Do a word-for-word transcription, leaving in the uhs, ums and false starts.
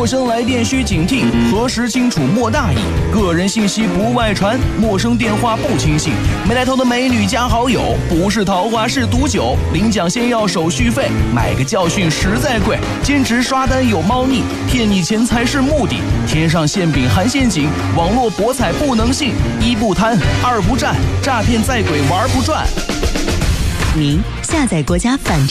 陌生来电需警惕，核实清楚莫大意。个人信息不外传，陌生电话不轻信。没来头的美女加好友，不是桃花是毒酒。领奖先要手续费，买个教训实在贵。兼职刷单有猫腻，骗你钱财是目的。天上馅饼含陷阱，网络博彩不能信。一不贪，二不占，诈骗在鬼玩不转。 您下载国家反诈